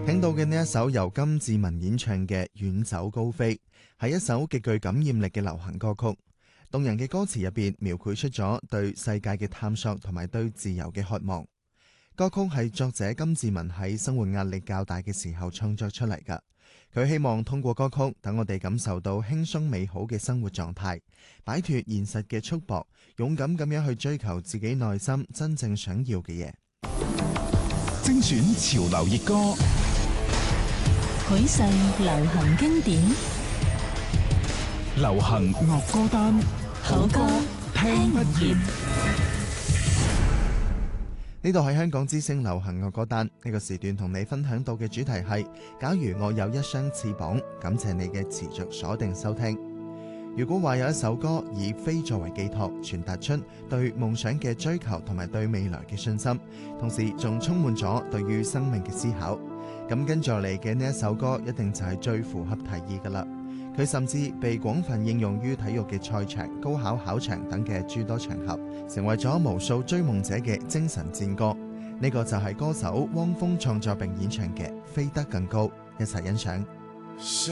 聽到嘅呢一首由金志文演唱嘅《遠走高飛》，係一首極具感染力嘅流行歌曲。動人嘅歌詞入邊描繪出咗對世界嘅探索同埋對自由嘅渴望。歌曲係作者金志文喺生活壓力較大嘅時候創作出嚟㗎。佢希望通過歌曲等我哋感受到輕鬆美好嘅生活狀態，擺脫現實嘅束縛，勇敢咁樣去追求自己內心真正想要嘅嘢。 精選潮流熱歌， 許世流行經典， 流行樂歌單， 好歌聽不厭。 呢度係香港之聲流行樂歌單，呢個時段同你分享到嘅主題係假如我有一雙翅膀。感謝你嘅持續鎖定收聽。如果話有一首歌以飛作為寄託，傳達出對夢想嘅追求同埋對未來嘅信心，同時仲充滿咗對於生命嘅思考，咁跟住嚟嘅呢一首歌一定就係最符合提議㗎喇。佢甚至被廣泛應用於體育嘅賽場、高考考場等嘅諸多場合，成為咗無數追夢者嘅精神戰歌。呢個就係歌手汪峰創作並演唱嘅《飛得更高》，一齊欣賞。